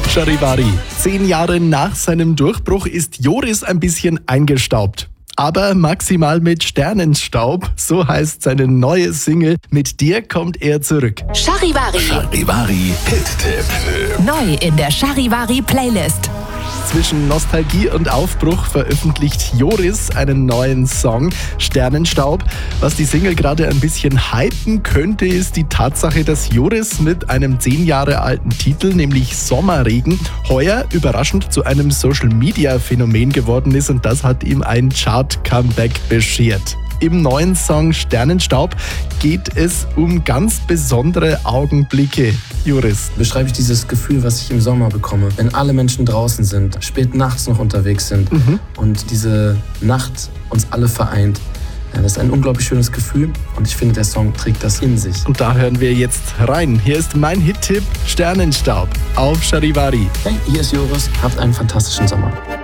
Charivari. 10 Jahre nach seinem Durchbruch ist Joris ein bisschen eingestaubt. Aber maximal mit Sternenstaub, so heißt seine neue Single. Mit dir kommt er zurück. Charivari. Charivari Hit-Tipp. Neu in der Charivari Playlist. Zwischen Nostalgie und Aufbruch veröffentlicht Joris einen neuen Song, Sternenstaub. Was die Single gerade ein bisschen hypen könnte, ist die Tatsache, dass Joris mit einem 10 Jahre alten Titel, nämlich Sommerregen, heuer überraschend zu einem Social-Media-Phänomen geworden ist und das hat ihm ein Chart-Comeback beschert. Im neuen Song Sternenstaub geht es um ganz besondere Augenblicke. Joris. Beschreibe ich dieses Gefühl, was ich im Sommer bekomme, wenn alle Menschen draußen sind, spät nachts noch unterwegs sind und diese Nacht uns alle vereint. Ja, das ist ein unglaublich schönes Gefühl und ich finde, der Song trägt das in sich. Und da hören wir jetzt rein. Hier ist mein Hit-Tipp Sternenstaub auf Charivari. Hey, hier ist Joris, habt einen fantastischen Sommer.